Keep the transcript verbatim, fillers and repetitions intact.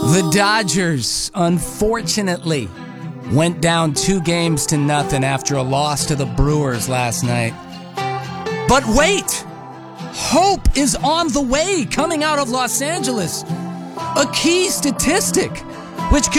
The Dodgers, unfortunately, went down two games to nothing after a loss to the Brewers last night. But wait! Hope is on the way coming out of Los Angeles. A key statistic, which